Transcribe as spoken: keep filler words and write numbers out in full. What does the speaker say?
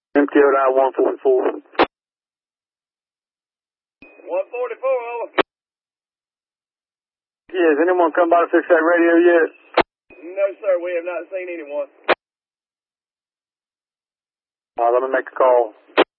M T O nine one forty-four. one forty-four, over. Yeah, has anyone come by to fix that radio yet? No, sir, we have not seen anyone. All right, let me make a call.